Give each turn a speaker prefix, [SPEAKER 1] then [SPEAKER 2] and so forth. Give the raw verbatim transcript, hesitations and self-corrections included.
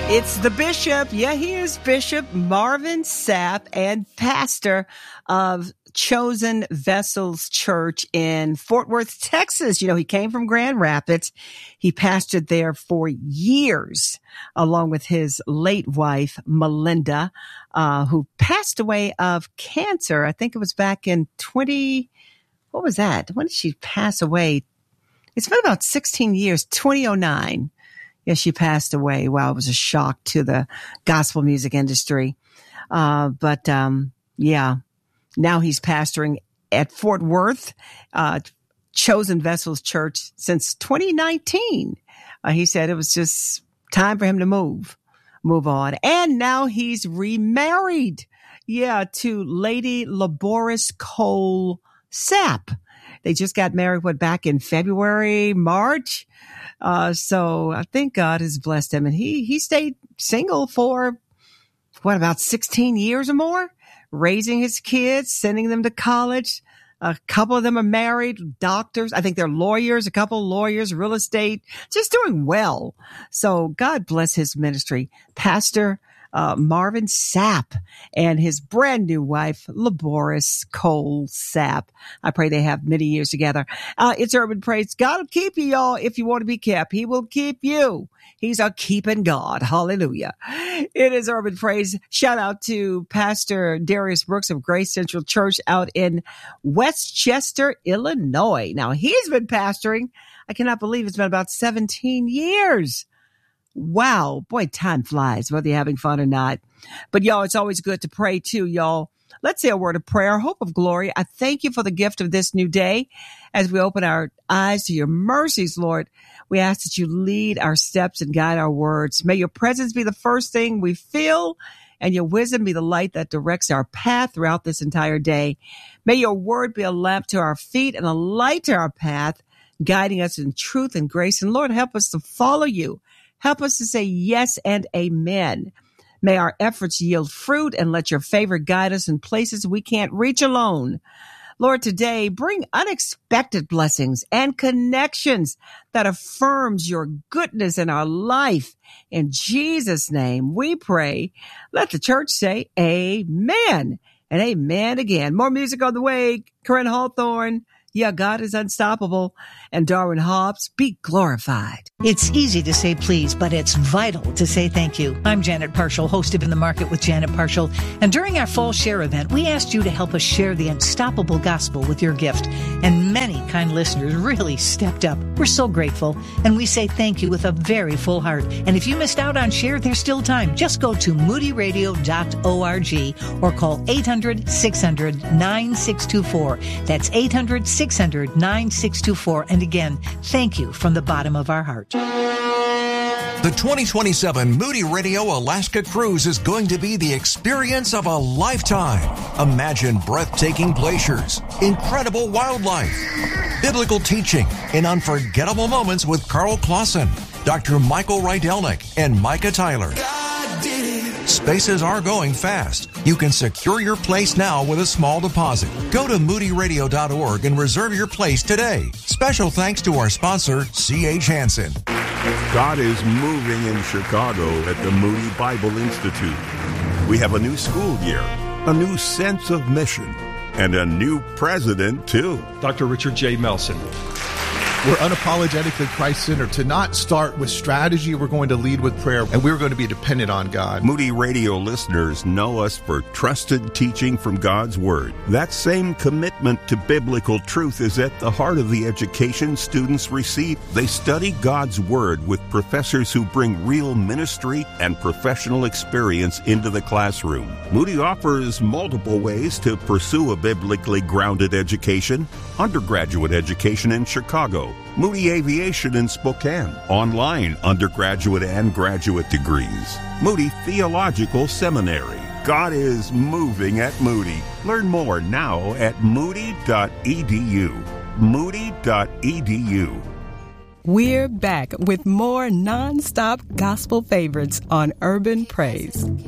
[SPEAKER 1] It's the bishop. Yeah, he is Bishop Marvin Sapp, and pastor of Chosen Vessels Church in Fort Worth, Texas. You know, he came from Grand Rapids. He pastored there for years, along with his late wife, Melinda, uh, who passed away of cancer. I think it was back in twenty, what was that? When did she pass away? It's been about sixteen years, twenty oh nine. Yeah, she passed away. Wow, it was a shock to the gospel music industry. Uh, but, um, yeah, now he's pastoring at Fort Worth, uh, Chosen Vessels Church since twenty nineteen. Uh, he said it was just time for him to move, move on. And now he's remarried. Yeah, to Lady Laboris Cole Sapp. They just got married, what, back in February, March? Uh, so I think God has blessed him, and he, he stayed single for, what, about sixteen years or more, raising his kids, sending them to college. A couple of them are married, doctors. I think they're lawyers, a couple of lawyers, real estate, just doing well. So God bless his ministry. Pastor Uh, Marvin Sapp and his brand new wife, Laboris Cole Sapp. I pray they have many years together. Uh, it's Urban Praise. God will keep you, y'all, if you want to be kept. He will keep you. He's a keeping God. Hallelujah. It is Urban Praise. Shout out to Pastor Darius Brooks of Grace Central Church out in Westchester, Illinois. Now, he's been pastoring. I cannot believe it's been about seventeen years. Wow. Boy, time flies, whether you're having fun or not. But y'all, it's always good to pray too, y'all. Let's say a word of prayer. Hope of glory. I thank you for the gift of this new day. As we open our eyes to your mercies, Lord, we ask that you lead our steps and guide our words. May your presence be the first thing we feel, and your wisdom be the light that directs our path throughout this entire day. May your word be a lamp to our feet and a light to our path, guiding us in truth and grace. And Lord, help us to follow you. Help us to say yes and amen. May our efforts yield fruit, and let your favor guide us in places we can't reach alone. Lord, today bring unexpected blessings and connections that affirms your goodness in our life. In Jesus' name we pray. Let the church say amen and amen again. More music on the way. Corinne Hawthorne. Yeah, God is unstoppable. And Darwin Hobbs, be glorified.
[SPEAKER 2] It's easy to say please, but it's vital to say thank you. I'm Janet Parshall, host of In the Market with Janet Parshall. And during our fall share event, we asked you to help us share the unstoppable gospel with your gift. And many kind listeners really stepped up. We're so grateful. And we say thank you with a very full heart. And if you missed out on share, there's still time. Just go to moody radio dot org or call eight hundred, six hundred, nine six two four. That's eight hundred, six hundred, nine six two four. And again, thank you from the bottom of our heart.
[SPEAKER 3] The twenty twenty-seven Moody Radio Alaska Cruise is going to be the experience of a lifetime. Imagine breathtaking glaciers, incredible wildlife, biblical teaching, and unforgettable moments with Carl Clausen, Doctor Michael Rydelnik, and Micah Tyler. Spaces are going fast. You can secure your place now with a small deposit. Go to moody radio dot org and reserve your place today. Special thanks to our sponsor, C H Hansen.
[SPEAKER 4] God is moving in Chicago at the Moody Bible Institute. We have a new school year, a new sense of mission, and a new president, too.
[SPEAKER 5] Doctor Richard J. Melson.
[SPEAKER 6] We're unapologetically Christ-centered. To not start with strategy, we're going to lead with prayer, and we're going to be dependent on God.
[SPEAKER 4] Moody Radio listeners know us for trusted teaching from God's Word. That same commitment to biblical truth is at the heart of the education students receive. They study God's Word with professors who bring real ministry and professional experience into the classroom. Moody offers multiple ways to pursue a biblically grounded education. Undergraduate education in Chicago, Moody Aviation in Spokane, online undergraduate and graduate degrees, Moody Theological Seminary. God is moving at Moody. Learn more now at moody dot e d u. moody dot e d u.
[SPEAKER 7] We're back with more non-stop gospel favorites on Urban Praise.